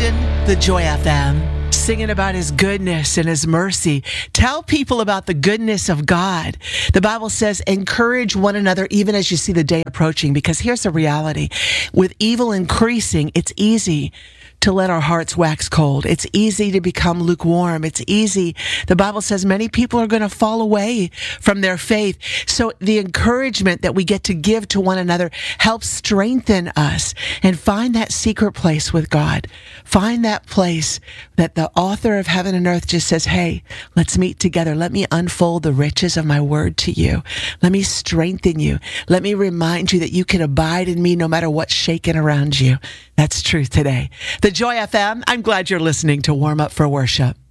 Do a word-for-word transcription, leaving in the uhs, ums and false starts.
station, the Joy F M, singing about his goodness and his mercy. Tell people about the goodness of God. The Bible says, encourage one another even as you see the day approaching, because here's the reality. With evil increasing, it's easy to let our hearts wax cold. It's easy to become lukewarm. It's easy. The Bible says many people are going to fall away from their faith. So the encouragement that we get to give to one another helps strengthen us, and find that secret place with God. Find that place that the author of heaven and earth just says, hey, let's meet together. Let me unfold the riches of my word to you. Let me strengthen you. Let me remind you that you can abide in me no matter what's shaking around you. That's truth today. The Joy F M, I'm glad you're listening to Warm Up for Worship.